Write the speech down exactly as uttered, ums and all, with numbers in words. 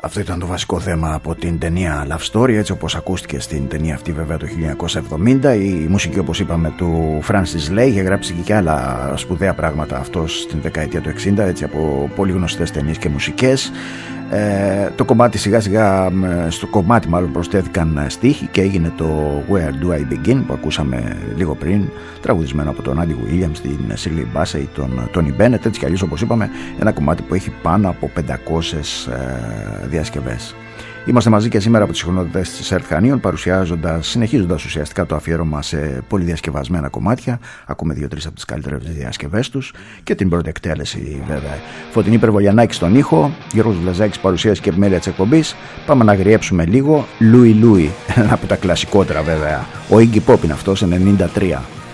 Αυτό ήταν το βασικό θέμα από την ταινία Love Story, έτσι όπως ακούστηκε στην ταινία αυτή βέβαια το χίλια εννιακόσια εβδομήντα. Η μουσική, όπως είπαμε, του Francis Lay, είχε γράψει και άλλα σπουδαία πράγματα αυτός στην δεκαετία του εξήντα, έτσι, από πολύ γνωστές ταινίες και μουσικές. Ε, το κομμάτι σιγά σιγά, στο κομμάτι μάλλον προσθέθηκαν στίχοι και έγινε το Where Do I Begin που ακούσαμε λίγο πριν, τραγουδισμένο από τον Andy Williams, την Shirley Bassey, τον Tony Bennett. Έτσι κι αλλιώς, όπως είπαμε, ένα κομμάτι που έχει πάνω από πεντακόσιες ε, διασκευές. Είμαστε μαζί και σήμερα από τις συχνότητες της ΕΡΤ Χανίων, παρουσιάζοντας, συνεχίζοντας ουσιαστικά το αφιέρωμα σε πολυδιασκευασμένα κομμάτια. Ακούμε δύο-τρεις από τις καλύτερες διασκευές τους και την πρώτη εκτέλεση βέβαια. Φωτεινή Περβολιανάκη στον ήχο, Γιώργος Βλαζάκης παρουσίαση και επιμέλεια της εκπομπής. Πάμε να γριέψουμε λίγο. Louie Louie, ένα από τα κλασικότερα βέβαια. Ο Iggy Pop είναι αυτός, ενενήντα τρία.